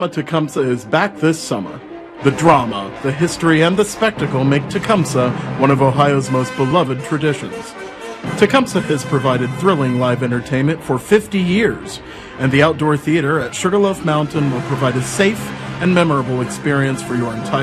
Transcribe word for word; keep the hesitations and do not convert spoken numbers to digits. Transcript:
But Tecumseh is back this summer. The drama, the history, and the spectacle make Tecumseh one of Ohio's most beloved traditions. Tecumseh has provided thrilling live entertainment for fifty years, and the outdoor theater at Sugarloaf Mountain will provide a safe and memorable experience for your entire